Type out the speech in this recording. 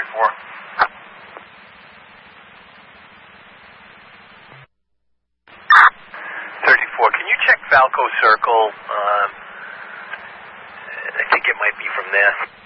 34. 34. Can you check Falco Circle? I think it might be from there.